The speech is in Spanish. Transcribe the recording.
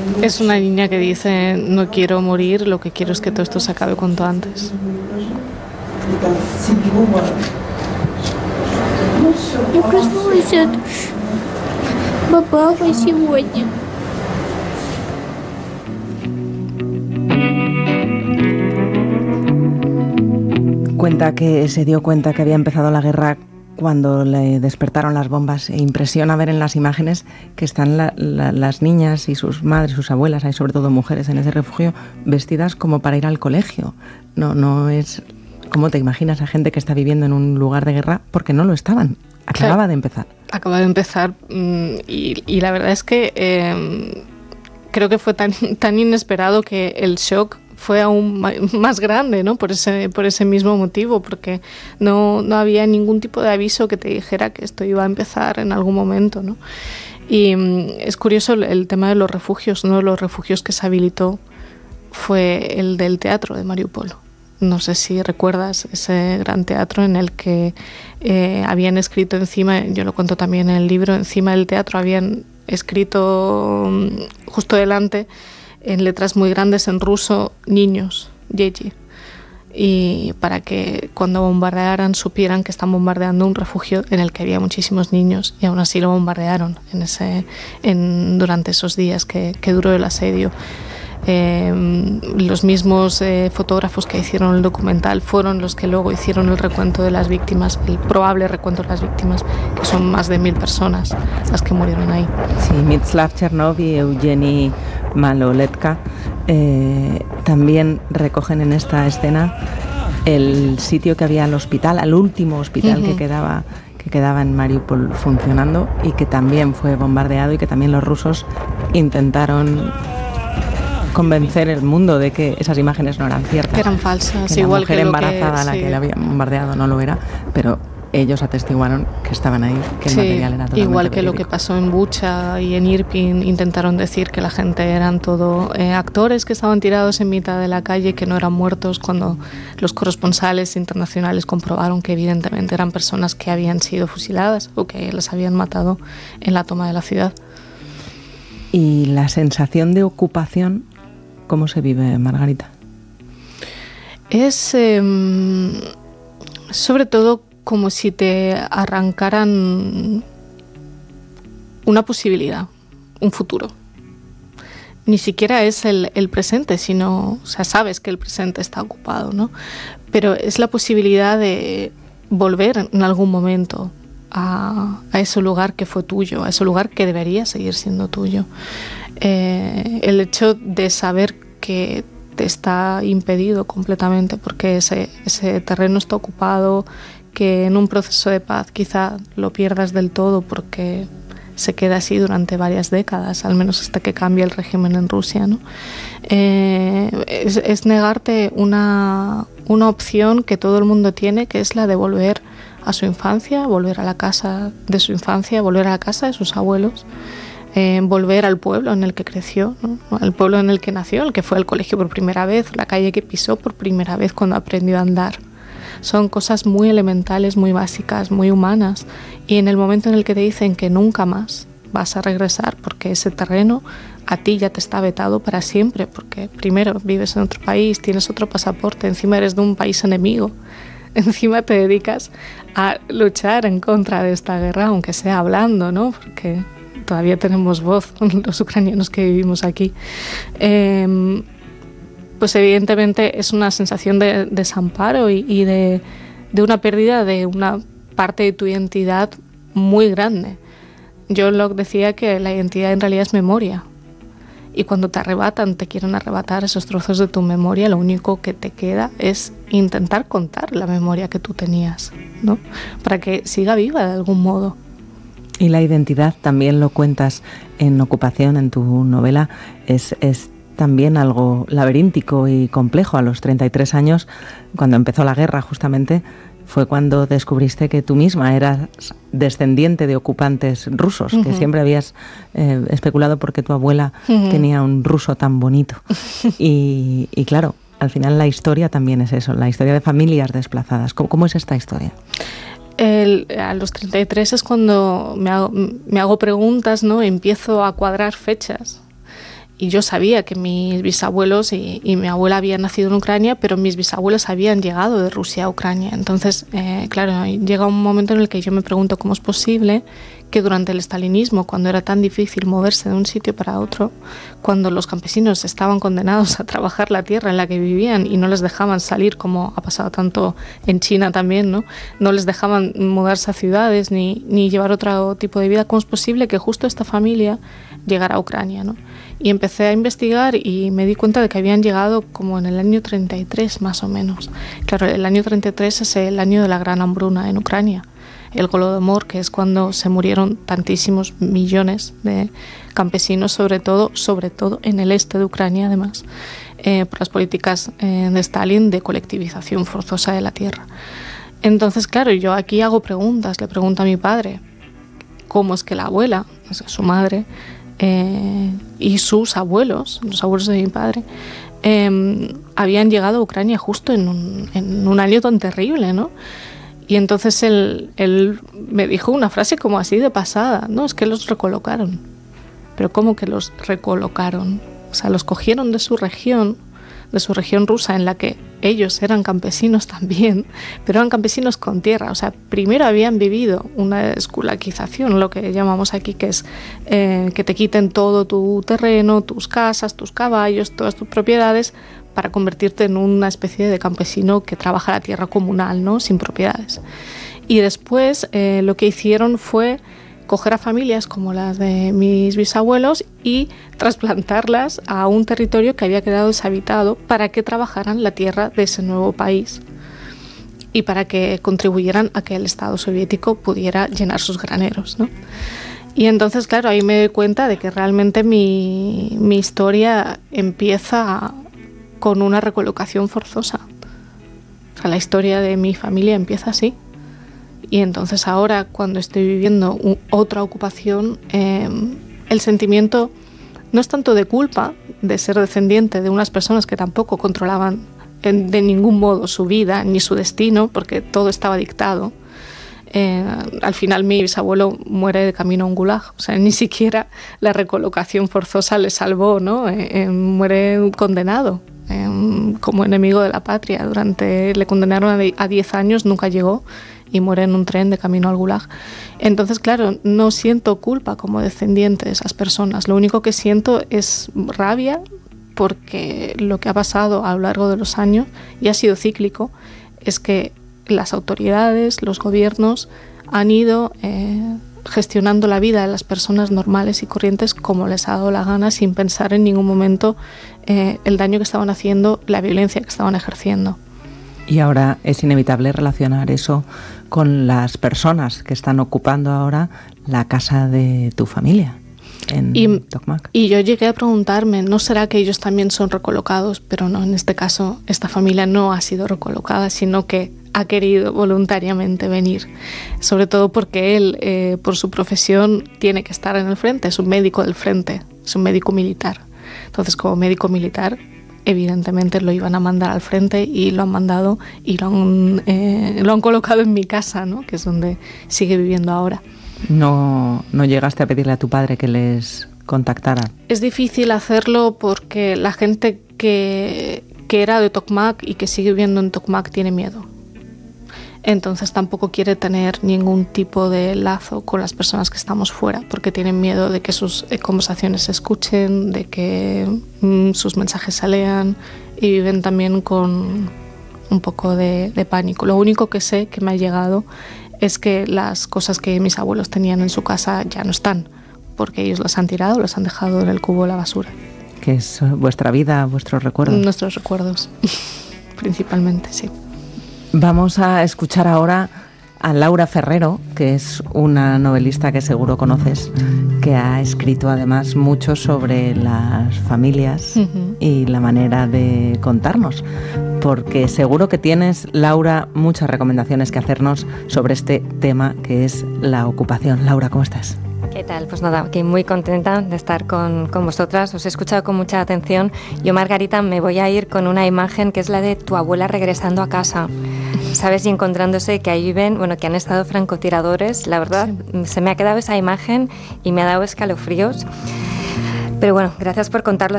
Es una niña que dice: no quiero morir, lo que quiero es que todo esto se acabe cuanto antes. Я проснулась от папы сегодня. Cuenta que se dio cuenta que había empezado la guerra cuando le despertaron las bombas. E impresiona ver en las imágenes que están las niñas y sus madres, sus abuelas, hay sobre todo mujeres en ese refugio, vestidas como para ir al colegio. No es como te imaginas a gente que está viviendo en un lugar de guerra, porque no lo estaban. Acababa de empezar. Acaba de empezar y la verdad es que creo que fue tan inesperado que el shock fue aún más grande, ¿no? Por ese mismo motivo, porque no había ningún tipo de aviso que te dijera que esto iba a empezar en algún momento, ¿no? Y es curioso el tema de los refugios. Uno de los refugios que se habilitó fue el del teatro de Mariupol. No sé si recuerdas ese gran teatro en el que habían escrito encima, yo lo cuento también en el libro, encima del teatro habían escrito justo delante, en letras muy grandes en ruso, niños, Yeji, y para que cuando bombardearan supieran que están bombardeando un refugio en el que había muchísimos niños, y aún así lo bombardearon durante esos días que duró el asedio. Los mismos fotógrafos que hicieron el documental fueron los que luego hicieron el recuento de las víctimas, el probable recuento de las víctimas, que son más de 1000 personas las que murieron ahí. Sí, Mstislav Chernov y Evgeny Maloletka también recogen en esta escena el sitio que había al hospital, al último hospital que quedaba en Mariupol funcionando, y que también fue bombardeado, y que también los rusos intentaron convencer el mundo de que esas imágenes no eran ciertas, que eran falsas, que igual la mujer que embarazada a la que le habían bombardeado no lo era, pero ellos atestiguaron que estaban ahí, que el material era totalmente igual que verídico. lo que pasó en Bucha y en Irpin, intentaron decir que la gente eran todo actores que estaban tirados en mitad de la calle, que no eran muertos, cuando los corresponsales internacionales comprobaron que evidentemente eran personas que habían sido fusiladas o que las habían matado en la toma de la ciudad. Y la sensación de ocupación, ¿cómo se vive, Margarita? Es sobre todo como si te arrancaran una posibilidad, un futuro. Ni siquiera es el presente, sino, o sea, sabes que el presente está ocupado, ¿no? Pero es la posibilidad de volver en algún momento a ese lugar que fue tuyo, a ese lugar que debería seguir siendo tuyo. El hecho de saber que te está impedido completamente porque ese terreno está ocupado, que en un proceso de paz quizá lo pierdas del todo porque se queda así durante varias décadas, al menos hasta que cambie el régimen en Rusia, ¿no? Es negarte una opción que todo el mundo tiene, que es la de volver a su infancia, volver a la casa de su infancia, volver a la casa de sus abuelos, volver al pueblo en el que creció, ¿no? Al pueblo en el que nació, el que fue al colegio por primera vez, la calle que pisó por primera vez cuando aprendió a andar. Son cosas muy elementales, muy básicas, muy humanas, y en el momento en el que te dicen que nunca más vas a regresar porque ese terreno a ti ya te está vetado para siempre, porque primero vives en otro país, tienes otro pasaporte, encima eres de un país enemigo, encima te dedicas a luchar en contra de esta guerra, aunque sea hablando, ¿no? Porque todavía tenemos voz los ucranianos que vivimos aquí. Pues evidentemente es una sensación de desamparo y de una pérdida de una parte de tu identidad muy grande. John Locke decía que la identidad en realidad es memoria, y cuando te quieren arrebatar esos trozos de tu memoria, lo único que te queda es intentar contar la memoria que tú tenías, ¿no? Para que siga viva de algún modo. Y la identidad, también lo cuentas en Ocupación, en tu novela, es también algo laberíntico y complejo. A los 33 años, cuando empezó la guerra justamente, fue cuando descubriste que tú misma eras descendiente de ocupantes rusos, que siempre habías especulado porque tu abuela tenía un ruso tan bonito. Y claro, al final la historia también es eso, la historia de familias desplazadas. ¿Cómo es esta historia? A los 33 es cuando me hago preguntas, ¿no? Empiezo a cuadrar fechas. y yo sabía que mis bisabuelos y mi abuela habían nacido en Ucrania, pero mis bisabuelos habían llegado de Rusia a Ucrania. Entonces, claro, llega un momento en el que yo me pregunto cómo es posible que durante el estalinismo, cuando era tan difícil moverse de un sitio para otro, cuando los campesinos estaban condenados a trabajar la tierra en la que vivían y no les dejaban salir, como ha pasado tanto en China también, no les dejaban mudarse a ciudades ni llevar otro tipo de vida, ¿cómo es posible que justo esta familia llegara a Ucrania, ¿no? Y empecé a investigar y me di cuenta de que habían llegado como en el año 33 más o menos. Claro, el año 33 es el año de la gran hambruna en Ucrania, el Holodomor, que es cuando se murieron tantísimos millones de campesinos, sobre todo en el este de Ucrania, además, por las políticas de Stalin de colectivización forzosa de la tierra. Entonces, claro, yo aquí hago preguntas, le pregunto a mi padre cómo es que la abuela, o sea, su madre, y sus abuelos, los abuelos de mi padre, habían llegado a Ucrania justo en un año tan terrible, ¿no? Y entonces él me dijo una frase como así de pasada, no, es que los recolocaron. Pero ¿cómo que los recolocaron? O sea, los cogieron de su región rusa, en la que ellos eran campesinos también, pero eran campesinos con tierra. O sea, primero habían vivido una esculaquización, lo que llamamos aquí, que es que te quiten todo tu terreno, tus casas, tus caballos, todas tus propiedades, para convertirte en una especie de campesino que trabaja la tierra comunal, ¿no? Sin propiedades. Y después lo que hicieron fue coger a familias como las de mis bisabuelos y trasplantarlas a un territorio que había quedado deshabitado para que trabajaran la tierra de ese nuevo país y para que contribuyeran a que el Estado soviético pudiera llenar sus graneros, ¿no? Y entonces, claro, ahí me doy cuenta de que realmente mi historia empieza con una recolocación forzosa. O sea, la historia de mi familia empieza así. Y entonces ahora, cuando estoy viviendo otra ocupación, el sentimiento no es tanto de culpa de ser descendiente de unas personas que tampoco controlaban de ningún modo su vida ni su destino, porque todo estaba dictado. Al final mi bisabuelo muere de camino a un gulag, o sea, ni siquiera la recolocación forzosa le salvó, ¿no? Muere condenado como enemigo de la patria. Le condenaron a 10 años, nunca llegó, y muere en un tren de camino al gulag. Entonces, claro, no siento culpa como descendiente de esas personas. Lo único que siento es rabia, porque lo que ha pasado a lo largo de los años, y ha sido cíclico, es que las autoridades, los gobiernos han ido gestionando la vida de las personas normales y corrientes como les ha dado la gana, sin pensar en ningún momento el daño que estaban haciendo, la violencia que estaban ejerciendo. Y ahora es inevitable relacionar eso con las personas que están ocupando ahora la casa de tu familia en Tokmak. Y yo llegué a preguntarme, ¿no será que ellos también son recolocados? Pero no, en este caso esta familia no ha sido recolocada, sino que ha querido voluntariamente venir, sobre todo porque él, por su profesión, tiene que estar en el frente, es un médico del frente, es un médico militar. Entonces, como médico militar, evidentemente lo iban a mandar al frente, y lo han mandado y lo han colocado en mi casa, ¿no? Que es donde sigue viviendo ahora. ¿No llegaste a pedirle a tu padre que les contactara? Es difícil hacerlo porque la gente que era de Tokmak y que sigue viviendo en Tokmak tiene miedo. Entonces tampoco quiere tener ningún tipo de lazo con las personas que estamos fuera, porque tienen miedo de que sus conversaciones se escuchen, de que sus mensajes se lean, y viven también con un poco de pánico. Lo único que sé que me ha llegado es que las cosas que mis abuelos tenían en su casa ya no están, porque ellos las han tirado, las han dejado en el cubo de la basura. ¿Qué es vuestra vida, vuestros recuerdos? Nuestros recuerdos, principalmente, sí. Vamos a escuchar ahora a Laura Ferrero, que es una novelista que seguro conoces, que ha escrito además mucho sobre las familias y la manera de contarnos, porque seguro que tienes, Laura, muchas recomendaciones que hacernos sobre este tema que es la ocupación. Laura, ¿cómo estás? ¿Qué tal? Pues nada, aquí muy contenta de estar con vosotras. Os he escuchado con mucha atención. Yo, Margarita, me voy a ir con una imagen que es la de tu abuela regresando a casa, ¿sabes? Y encontrándose que ahí viven, bueno, que han estado francotiradores. La verdad, sí, se me ha quedado esa imagen y me ha dado escalofríos. Pero bueno, gracias por contarlo